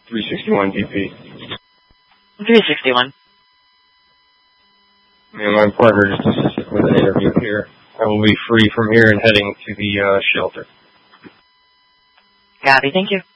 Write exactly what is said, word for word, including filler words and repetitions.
three sixty-one D P. three sixty-one. Yeah, my partner just assisted with an interview here. I will be free from here and heading to the uh, shelter. Copy, thank you.